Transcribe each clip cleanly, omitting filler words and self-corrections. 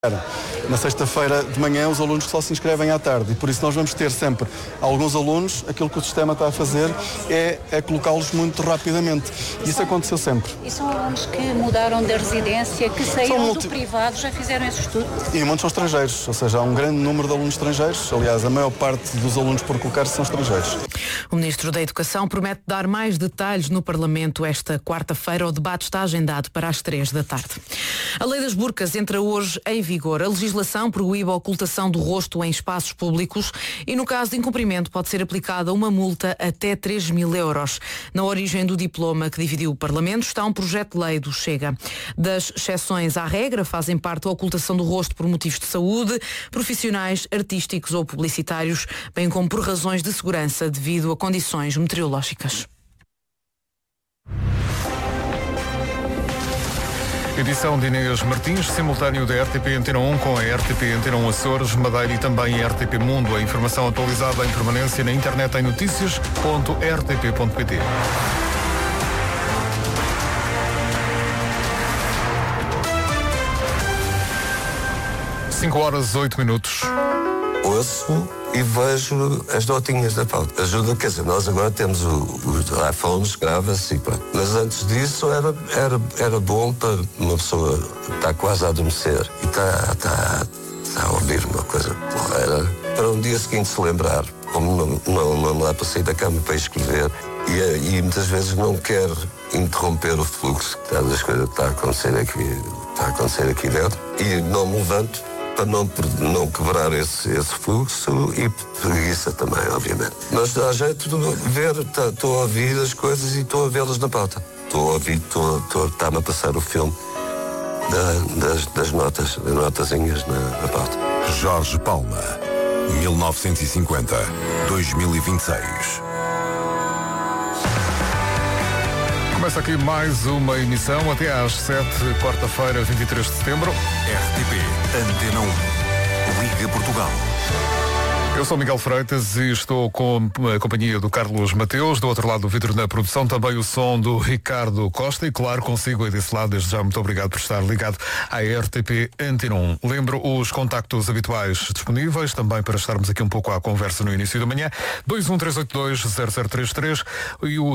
Na sexta-feira de manhã os alunos só se inscrevem à tarde e por isso nós vamos ter sempre alguns alunos, aquilo que o sistema está a fazer é colocá-los muito rapidamente. Isso aconteceu sempre. E são alunos que mudaram da residência, que saíram do privado, já fizeram esse estudo? E muitos são estrangeiros, ou seja, há um grande número de alunos estrangeiros. Aliás, a maior parte dos alunos por colocar-se são estrangeiros. O Ministro da Educação promete dar mais detalhes no Parlamento esta quarta-feira. O debate está agendado para as 3 da tarde. A lei das burcas entra hoje em vigor. A legislação proíbe a ocultação do rosto em espaços públicos e, no caso de incumprimento, pode ser aplicada uma multa até 3.000 euros. Na origem do diploma que dividiu o Parlamento está um projeto de lei do Chega. Das exceções à regra fazem parte a ocultação do rosto por motivos de saúde, profissionais, artísticos ou publicitários, bem como por razões de segurança devido a condições meteorológicas. Edição de Inês Martins, simultâneo da RTP Antena 1 com a RTP Antena 1 Açores, Madeira e também a RTP Mundo. A informação atualizada em permanência na internet em noticias.rtp.pt. 5h08. Ouço e vejo as notinhas da pauta. Ajuda, quer dizer, nós agora temos os iPhones, grava-se e pronto. Mas antes disso era bom para uma pessoa estar quase a adormecer e está a ouvir uma coisa porreira. Para um dia seguinte se lembrar, como não dá para sair da cama para escrever e muitas vezes não quer interromper o fluxo das coisas que está a acontecer aqui dentro e não me levanto para não quebrar esse fluxo e preguiça também, obviamente. Mas dá jeito de ver, estou a ouvir as coisas e estou a vê-las na pauta. Estou a ouvir, está-me a passar o filme das notazinhas na pauta. Jorge Palma, 1950-2026. Começa aqui mais uma emissão até às 7, quarta-feira, 23 de setembro. RTP Antena 1, Liga Portugal. Eu sou Miguel Freitas e estou com a companhia do Carlos Mateus, do outro lado do vidro na produção, também o som do Ricardo Costa e, claro, consigo aí desse lado. Desde já, muito obrigado por estar ligado à RTP Antena 1. Lembro os contactos habituais disponíveis, também para estarmos aqui um pouco à conversa no início da manhã. 21382-0033 e o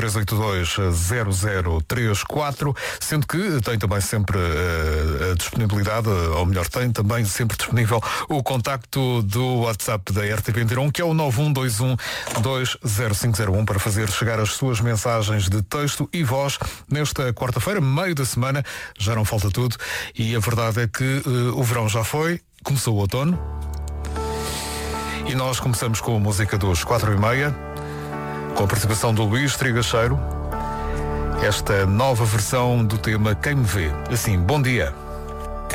21382-0034, sendo que tem também sempre a disponibilidade, ou melhor, tem também sempre disponível o contacto do WhatsApp da RTP Antena 1, que é o 912120501, para fazer chegar as suas mensagens de texto e voz nesta quarta-feira, meio da semana. Já não falta tudo e a verdade é que o verão já foi, começou o outono e nós começamos com a música dos 4:30, com a participação do Luís Trigacheiro, esta nova versão do tema Quem Me Vê. Assim, bom dia.